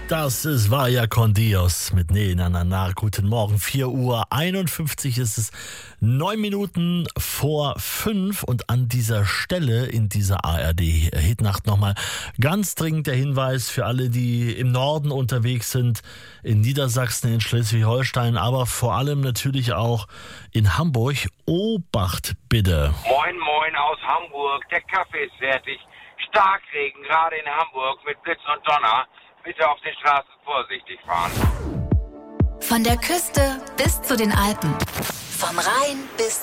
Das ist Vaya con Dios mit Ne na na na. Guten Morgen, 4:51 Uhr ist es, 9 Minuten vor 5 und an dieser Stelle in dieser ARD-Hitnacht nochmal ganz dringend der Hinweis für alle, die im Norden unterwegs sind, in Niedersachsen, in Schleswig-Holstein, aber vor allem natürlich auch in Hamburg. Obacht bitte. Moin moin aus Hamburg, der Kaffee ist fertig. Starkregen, gerade in Hamburg mit Blitz und Donner. Bitte auf den Straßen vorsichtig fahren. Von der Küste bis zu den Alpen. Vom Rhein bis